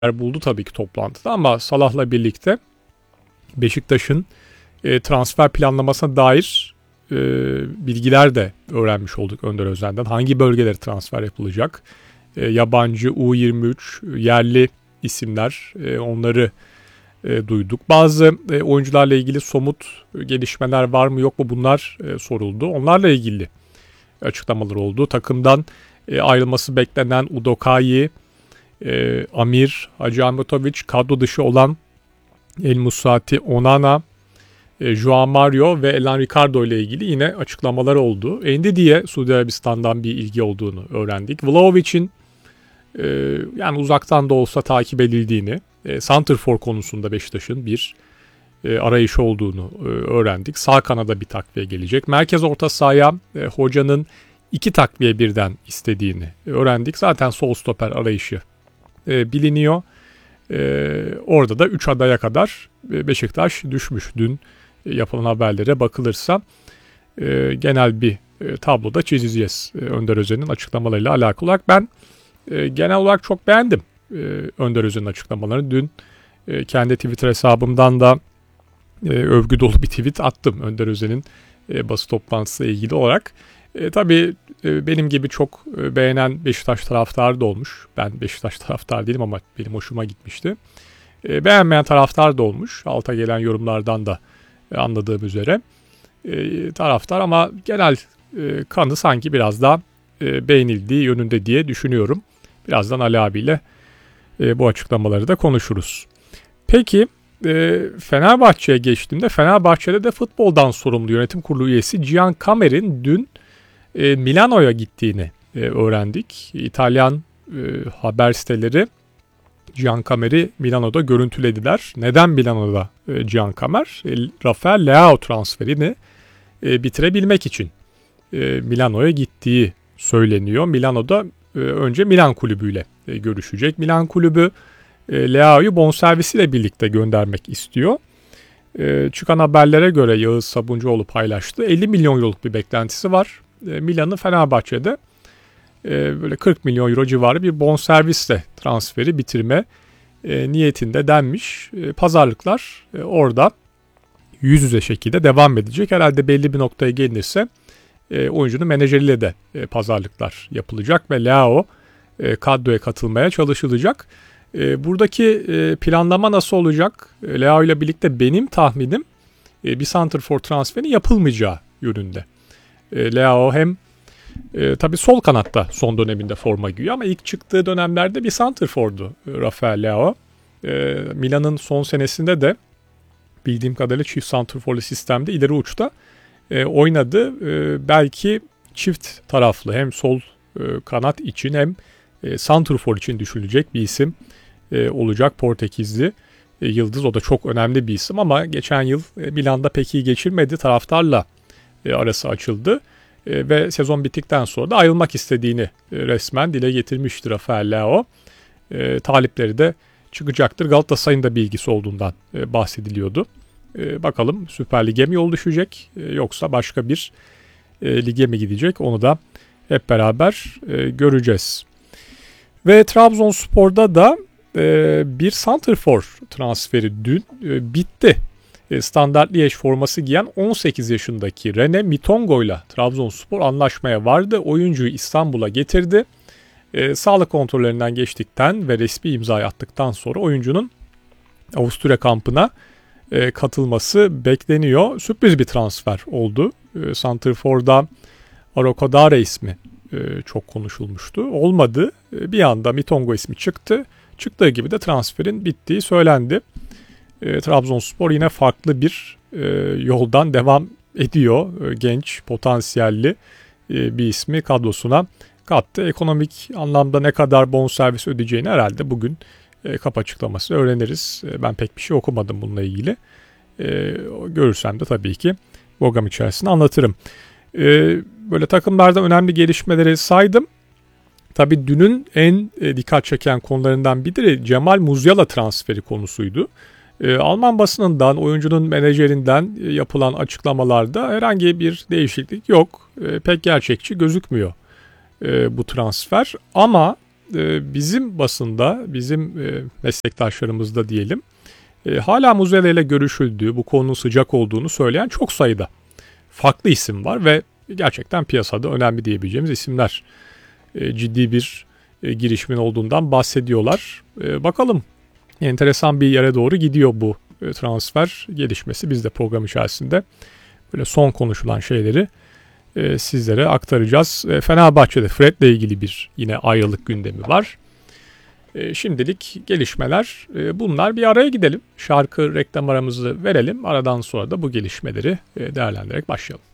buldu tabii ki toplantıda ama Salah'la birlikte Beşiktaş'ın transfer planlamasına dair bilgiler de öğrenmiş olduk Önder Özen'den. Hangi bölgelere transfer yapılacak? Yabancı, U23, yerli isimler, onları duyduk. Bazı oyuncularla ilgili somut gelişmeler var mı yok mu bunlar soruldu. Onlarla ilgili açıklamalar oldu. Takımdan ayrılması beklenen Udokai, Amir, Hacı Ahmetoviç, kadro dışı olan El Musrati, Onana, Joao Mario ve Elan Ricardo ile ilgili yine açıklamalar oldu. Ndidiye Suudi Arabistan'dan bir ilgi olduğunu öğrendik. Vlahovic'in yani uzaktan da olsa takip edildiğini, Santrfor konusunda Beşiktaş'ın bir arayışı olduğunu öğrendik. Sağ kanada bir takviye gelecek. Merkez orta sahaya hocanın 2 takviye birden istediğini öğrendik. Zaten sol stoper arayışı biliniyor. Orada da 3 adaya kadar Beşiktaş düşmüş. Dün yapılan haberlere bakılırsa genel bir tabloda çizeceğiz Önder Özen'in açıklamalarıyla alakalı olarak. Ben genel olarak çok beğendim Önder Özen'in açıklamalarını. Dün kendi Twitter hesabımdan da övgü dolu bir tweet attım Önder Özen'in basın toplantısıyla ilgili olarak. Tabii benim gibi çok beğenen Beşiktaş taraftarı da olmuş. Ben Beşiktaş taraftarı değilim ama benim hoşuma gitmişti. Beğenmeyen taraftar da olmuş. Alta gelen yorumlardan da anladığım üzere. Taraftar ama genel kanı sanki biraz daha beğenildiği yönünde diye düşünüyorum. Birazdan Ali abiyle bu açıklamaları da konuşuruz. Peki Fenerbahçe'ye geçtiğimde Fenerbahçe'de de futboldan sorumlu yönetim kurulu üyesi Gian Kamer'in dün Milano'ya gittiğini öğrendik. İtalyan haber siteleri Gian Kamer'i Milano'da görüntülediler. Neden Milano'da Gian Kamer? Rafael Leao transferini bitirebilmek için Milano'ya gittiği söyleniyor. Milano'da önce Milan kulübüyle görüşecek. Milan kulübü Leao'yu bonservisiyle birlikte göndermek istiyor. Çıkan haberlere göre Yağız Sabuncuoğlu paylaştı. 50 milyon euroluk bir beklentisi var. Milan'ın Fenerbahçe'de böyle 40 milyon euro civarı bir bonservisle transferi bitirme niyetinde denmiş. Pazarlıklar orada yüz yüze şekilde devam edecek. Herhalde belli bir noktaya gelirse oyuncunun menajeriyle de pazarlıklar yapılacak ve Leao kadroya katılmaya çalışılacak. Buradaki planlama nasıl olacak? Leao ile birlikte benim tahminim bir santrfor transferi yapılmayacağı yönünde. Leao hem tabii sol kanatta son döneminde forma giyiyor ama ilk çıktığı dönemlerde bir santrfordu Rafael Leao. Milan'ın son senesinde de bildiğim kadarıyla çift santrforlu sistemde ileri uçta oynadı. Belki çift taraflı hem sol kanat için hem santrfor için düşünülecek bir isim olacak Portekizli yıldız. O da çok önemli bir isim ama geçen yıl Milan'da pek iyi geçirmedi. Taraftarla arası açıldı ve sezon bittikten sonra da ayrılmak istediğini resmen dile getirmiştir Rafael Leao. Talipleri de çıkacaktır. Galatasaray'ın da bilgisi olduğundan bahsediliyordu. Bakalım Süper Lig'e mi yol düşecek yoksa başka bir lige mi gidecek onu da hep beraber göreceğiz. Ve Trabzonspor'da da bir santrfor transferi dün bitti. Standart Liège forması giyen 18 yaşındaki Rene Mitongo ile Trabzonspor anlaşmaya vardı. Oyuncuyu İstanbul'a getirdi. Sağlık kontrollerinden geçtikten ve resmi imzayı attıktan sonra oyuncunun Avusturya kampına katılması bekleniyor. Sürpriz bir transfer oldu. Santrfor'da Arokodare ismi çok konuşulmuştu. Olmadı. Bir anda Mitongo ismi çıktı. Çıktığı gibi de transferin bittiği söylendi. Trabzonspor yine farklı bir yoldan devam ediyor. Genç, potansiyelli bir ismi kadrosuna kattı. Ekonomik anlamda ne kadar bonservis ödeyeceğini herhalde bugün kap açıklaması öğreniriz. Ben pek bir şey okumadım bununla ilgili. Görürsem de tabii ki program içerisinde anlatırım. Böyle takımlarda önemli gelişmeleri saydım. Tabii dünün en dikkat çeken konularından biri Cemal Musiala transferi konusuydu. Alman basınından, oyuncunun menajerinden yapılan açıklamalarda herhangi bir değişiklik yok. Pek gerçekçi gözükmüyor bu transfer. Ama bizim basında, bizim meslektaşlarımızda diyelim, hala Musiala ile görüşüldüğü, bu konunun sıcak olduğunu söyleyen çok sayıda farklı isim var ve gerçekten piyasada önemli diyebileceğimiz isimler ciddi bir girişimin olduğundan bahsediyorlar. Bakalım, enteresan bir yere doğru gidiyor bu transfer gelişmesi. Biz de program içerisinde böyle son konuşulan şeyleri sizlere aktaracağız. Fenerbahçe'de Fred'le ilgili bir yine ayrılık gündemi var. Şimdilik gelişmeler bunlar. Bir araya gidelim. Şarkı reklam aramızı verelim. Aradan sonra da bu gelişmeleri değerlendirerek başlayalım.